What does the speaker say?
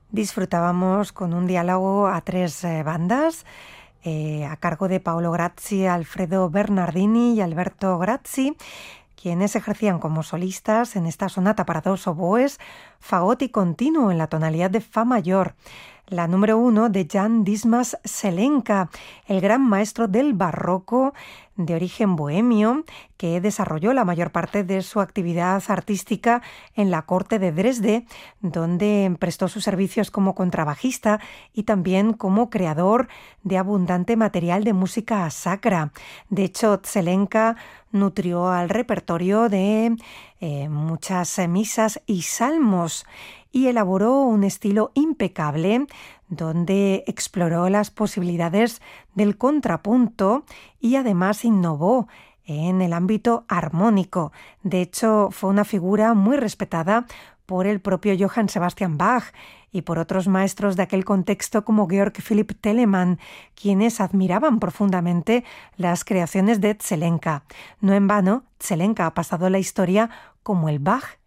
Disfrutábamos con un diálogo a tres bandas, a cargo de Paolo Grazzi, Alfredo Bernardini y Alberto Grazzi, quienes ejercían como solistas en esta sonata para dos oboes, fagot y continuo en la tonalidad de fa mayor, la número 1 de Jan Dismas Zelenka, el gran maestro del barroco de origen bohemio, que desarrolló la mayor parte de su actividad artística en la corte de Dresde, donde prestó sus servicios como contrabajista y también como creador de abundante material de música sacra. De hecho, Zelenka nutrió al repertorio de muchas misas y salmos y elaboró un estilo impecable donde exploró las posibilidades del contrapunto y además innovó en el ámbito armónico. De hecho, fue una figura muy respetada por el propio Johann Sebastian Bach y por otros maestros de aquel contexto como Georg Philipp Telemann, quienes admiraban profundamente las creaciones de Zelenka. No en vano, Zelenka ha pasado a la historia como el Bach